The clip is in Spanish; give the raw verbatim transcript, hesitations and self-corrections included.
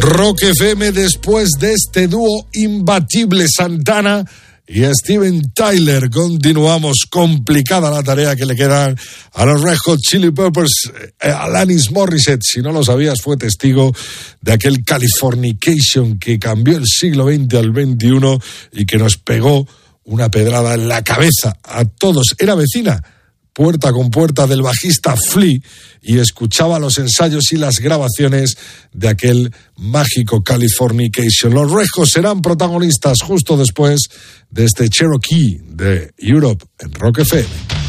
Rock F M, después de este dúo imbatible Santana y Steven Tyler, continuamos. Complicada la tarea que le queda a los Red Hot Chili Peppers. Alanis Morissette, si no lo sabías, fue testigo de aquel Californication que cambió el siglo veinte al veintiuno y que nos pegó una pedrada en la cabeza a todos. Era vecina, puerta con puerta, del bajista Flea, y escuchaba los ensayos y las grabaciones de aquel mágico Californication. Los Red Hot serán protagonistas justo después de este Cherokee de Europe en Rock F M.